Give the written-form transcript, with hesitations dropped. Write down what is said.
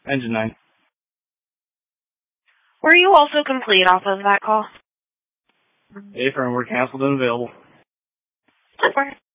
Engine 9. Were you also complete off of that call? Affirm, we're canceled and available. Super.